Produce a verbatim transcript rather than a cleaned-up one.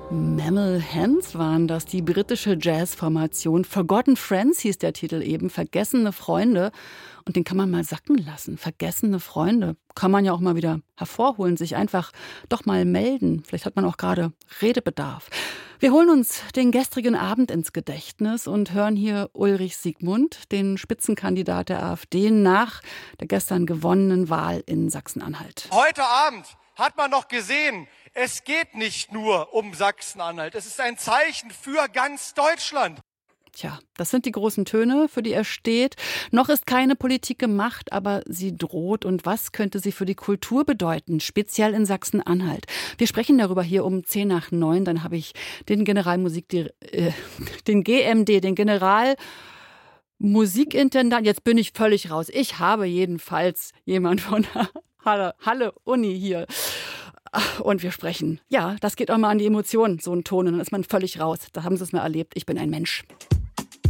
Mammal Hands waren das, die britische Jazzformation. Forgotten Friends hieß der Titel eben, vergessene Freunde. Und den kann man mal sacken lassen. Vergessene Freunde kann man ja auch mal wieder hervorholen, sich einfach doch mal melden. Vielleicht hat man auch gerade Redebedarf. Wir holen uns den gestrigen Abend ins Gedächtnis und hören hier Ulrich Siegmund, den Spitzenkandidat der AfD, nach der gestern gewonnenen Wahl in Sachsen-Anhalt. Heute Abend hat man noch gesehen, es geht nicht nur um Sachsen-Anhalt. Es ist ein Zeichen für ganz Deutschland. Tja, das sind die großen Töne, für die er steht. Noch ist keine Politik gemacht, aber sie droht. Und was könnte sie für die Kultur bedeuten, speziell in Sachsen-Anhalt? Wir sprechen darüber hier um zehn nach neun. Dann habe ich den Generalmusik, äh, den G M D, den Generalmusikintendant. Jetzt bin ich völlig raus. Ich habe jedenfalls jemand von der Halle, Halle Uni hier. Und wir sprechen. Ja, das geht auch mal an die Emotionen, so ein Ton. Und dann ist man völlig raus. Da haben Sie es mal erlebt. Ich bin ein Mensch.